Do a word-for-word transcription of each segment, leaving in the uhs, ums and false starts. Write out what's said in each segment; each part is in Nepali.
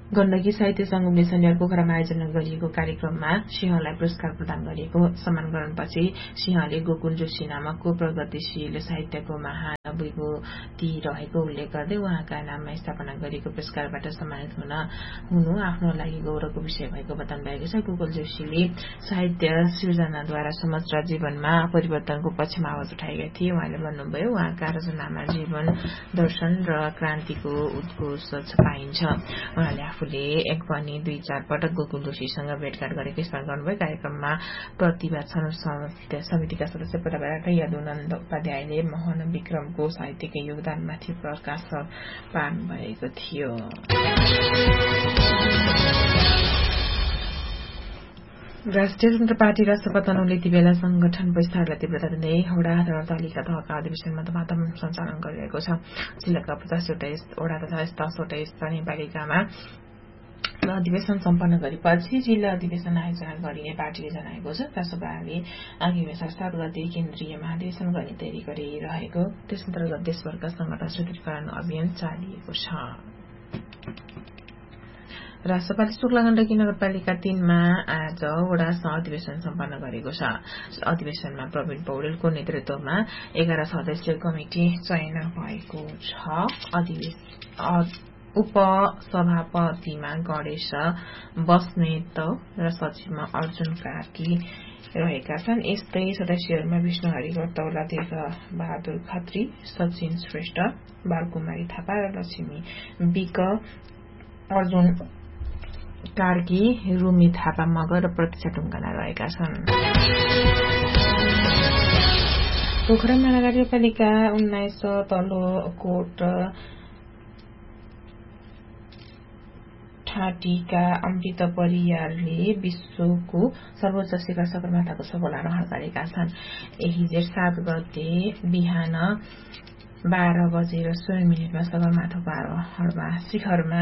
गण्डकी साहित्य संगमले शनिबार पोखरामा आयोजना गरिएको कार्यक्रममा सिंहलाई पुरस्कार प्रदान गरिएको सम्मान ग्रहणपछि सिंहले गोकुल जोशी नामक प्रगतिशील साहित्यको महानुभूति रहेको उल्लेख गर्दै उहाँका नाममा स्थापना गरिएको पुरस्कारबाट सम्मानित हुन हुनु आफ्नो लागि गौरवको विषय भएको बताउनु भएको छ। गोकुल जोशीले साहित्य सृजनाद्वारा समाज र जीवनमा परिवर्तनको पक्षमा आवाज उठाएका थिए। उहाँले भन्नुभयो उहाँका रचनामा जीवन दर्शन र क्रान्तिको उद्घोष पाइन्छ। उहाँले आफूले एक पनि दुई चार पटक गोकुल जोशीसँग भेटघाट गरेको स्मरण गर्नुभयो। कार्यक्रममा प्रतिभा छनौट समितिका सदस्य पटबाट यदुनन्द उपाध्यायले मोहन विक्रमको साहित्यकै योगदानमाथि प्रकाश पार्नु भएको थियो। राष्ट्रिय जनता पार्टी राष्ट्रपति तनहुले यति बेला संगठन विस्तारलाई तीव्रता दिँदै वडा र अर्दलीका तहका अधिवेशनमा धमाधम सञ्चालन गरिरहेको छ। जिल्लाका पचासवटा वडा तथा दसवटा स्थानीय पालिकामा अधिवेशन सम्पन्न गरेपछि जिल्ला अधिवेशन आयोजना गरिने पार्टीले जनाएको छ। राष्ट्रपतिले आगामी वैशाख सात गते केन्द्रीय महाधिवेशन गर्ने तयारी गरिरहेको त्यस अन्तर्गत देशभरका संगठन सुदृढीकरण अभियान चालिएको छ। राष्ट्रपति शुक्ला गण्डकी नगरपालिका तीनमा आज वडा अधिवेशन सम्पन्न गरेको छ। अधिवेशनमा प्रवीण पौडेलको नेतृत्वमा एघार सदस्यीय कमिटी चयन भएको छ। उपसभापतिमा गणेश बस्नेत र सचिवमा अर्जुन कार्की रहेका छन्। यस्तै सदस्यहरूमा विष्णु हरिगर तौला, दीर्घ बहादुर खत्री, सचिन श्रेष्ठ, बालकुमारी थापा र लक्ष्मी विक, अर्जुन कार्की, रुमी थापा मगर र प्रतीक्षा ढुङ्गाना रहेका छन्। पोखरा महानगरपालिका उन्नाइस तल्लो कोट ठाटीका अमृत परियारले विश्वको सर्वोच्च शिखर सगरमाथाको सफल आरोहण गरेका छन्। यही जेठ सात गते बिहान बाह्र बजेर सोह्र मिनटमा सगरमाथाको आरोहणमा शिखरमा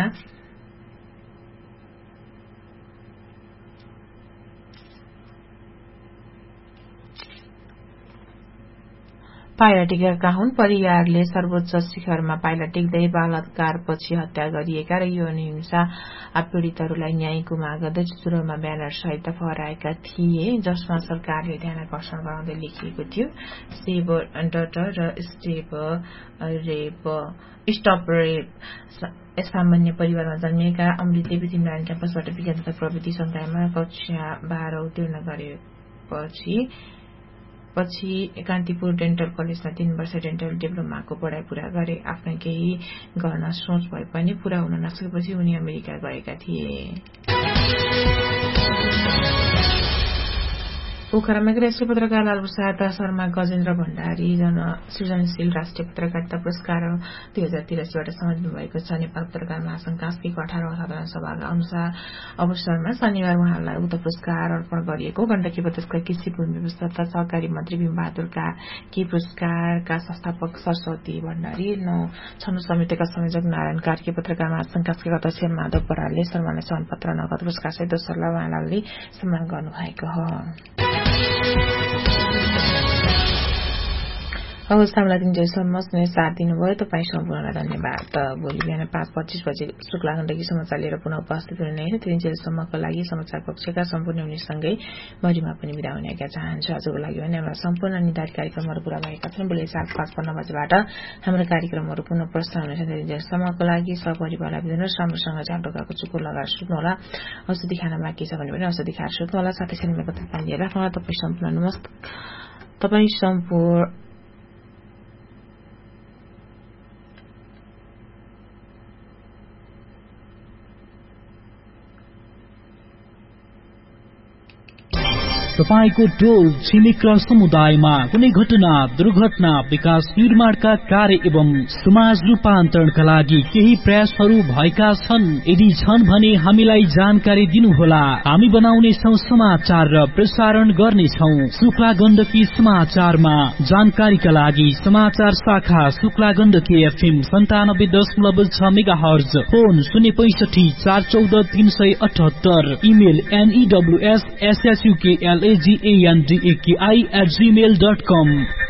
पाइला टेकेका हुन्। परियारले सर्वोच्च शिखरमा पाइला टेक्दै बलात्कारपछि हत्या गरिएका र यौन हिंसा पीड़ितहरूलाई न्यायको माग गर्दै चुचुरोमा ब्यानर सहित फहराएका थिए, जसमा सरकारले ध्यान आकर्षण गराउँदै लेखिएको थियो सेभ डटर र स्टेप रेप स्टप रेप। सामान्य परिवारमा जन्मिएका अमृत देवी तिमरान क्याम्पसबाट विज्ञान तथा प्रविधि संकायमा कक्षा बाह्र उत्तीर्ण गरेपछि पछि कान्तिपुर डेन्टल कलेजमा तीन वर्ष डेन्टल डिप्लोमाको पढ़ाई पूरा गरे। आफ्नो केही गर्न सोच भए पनि पूरा हुन नसकेपछि उनी अमेरिका गएका थिए। पोखरामा राष्ट्रिय पत्रकार लालप्रसाद शर्मा गजेन्द्र भण्डारी जन सृजनशील राष्ट्रिय पत्रकारिता पुरस्कार दुई हजार तिरासीबाट सम्मानित भएको छ। नेपाल पत्रकार महासंघ कास्कीको अठारौं साधारण सभाका अनुसार अवसरमा शनिबार उहाँलाई उक्त पुरस्कार अर्पण गरिएको। गण्डकी प्रदेशका कृषि भूमि व्यवस्था तथा सहकारी मन्त्री भीमबहादुर कार्की पुरस्कारका संस्थापक सरस्वती भण्डारी, नौ छनौट समितिका संयोजक नारायण कार्की, पत्रकार महासंघ कास्कीका अध्यक्ष माधव बरालले शर्मालाई सम्मान पत्र नगद पुरस्कार सहित दोस्रोलाई उहाँले सम्मान गर्नुभएको हो। अवस्थालाई दिनसम्म साथ दिनुभयो। तपाईँ सम्पूर्णलाई धन्यवाद। भोलि बिहान पाँच पच्चीस बजे शुक्ला गण्डकी समाचार लिएर पुनः उपस्थित हुने त्यतिन्जेलसम्मको लागि समाचार कक्षका सम्पूर्ण उनीसँगै मरिमा पनि बिदा हुनेका चाहन्छु। आजको लागि भने हाम्रा सम्पूर्ण निर्धारित कार्यक्रमहरू पूरा भएका छन्। भोलि सात पचपन्न बजेबाट हाम्रो कार्यक्रमहरू पुनः प्रसारण हुनेछ। त्यतिन्जेलसम्मको लागि सपरिवारलाई बिदा हुनुहोस्। राम्रोसँग झाडोकाको चुको लगाएर सुत्नुहोला। औषधि खाना बाँकी छ भने पनि औषधि खाएर सुत्नुहोला। साथै शरीरमा पानी लिएर राख्नुहोला। तपाईँ सम्पूर्ण नमस्कार। तपाईँ सम्पूर्ण तपाईको टोल छिमेक र समुदायमा कुनै घटना, दुर्घटना, विकास निर्माणका कार्य एवं समाज रूपान्तरणका लागि केही प्रयासहरू भएका छन्। यदि छन् भने हामीलाई जानकारी दिनुहोला। हामी बनाउनेछौं समाचार र प्रसारण गर्नेछौं। शुक्ला गण्डकी समाचारमा जानकारीका लागि समाचार शाखा शुक्ला गण्डकी एफएम सन्तानब्बे दशमलव छ मेगा हर्ज, फोन शून्य पैंसठी चार चौध तीन सय अठहत्तर, email एनईडब्ल्यूएस एसएसयूकेएल एजीएनडीएकेआई at Gmail dot com.